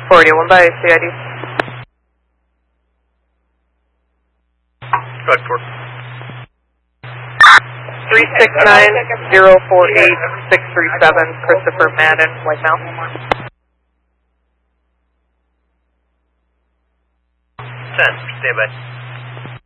481 by CID. Go ahead, 4. 369-048-637, Christopher Madden, White Mountain. 10, stand by.